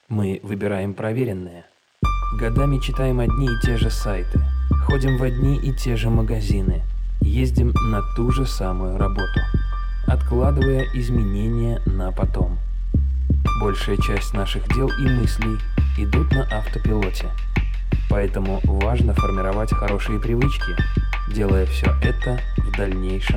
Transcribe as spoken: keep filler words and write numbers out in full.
Мы выбираем проверенное. Годами читаем одни и те же сайты, ходим в одни и те же магазины, ездим на ту же самую работу, откладывая изменения на потом. Большая часть наших дел и мыслей идут на автопилоте. Поэтому важно формировать хорошие привычки, делая все это в дальнейшем